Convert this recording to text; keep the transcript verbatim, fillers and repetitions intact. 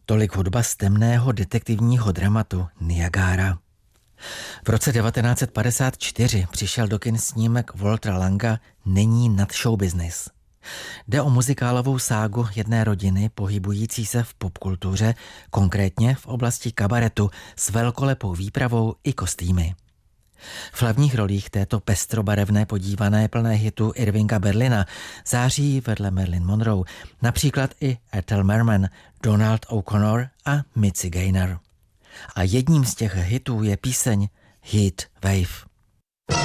Tolik hudba z temného detektivního dramatu Niagara. V roce devatenáct set padesát čtyři přišel do kin snímek Waltera Langa Není nad show business. Jde o muzikálovou ságu jedné rodiny pohybující se v popkultuře, konkrétně v oblasti kabaretu s velkolepou výpravou i kostýmy. V hlavních rolích této pestrobarevné podívané plné hitu Irvinga Berlina září vedle Marilyn Monroe například i Ethel Merman, Donald O'Connor a Mitzi Gaynor. A jedním z těch hitů je píseň Heat Wave.